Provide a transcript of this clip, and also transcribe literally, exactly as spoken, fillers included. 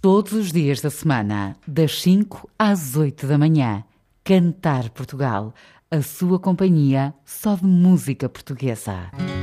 Todos os dias da semana, das cinco às oito da manhã. Cantar Portugal, a sua companhia só de música portuguesa.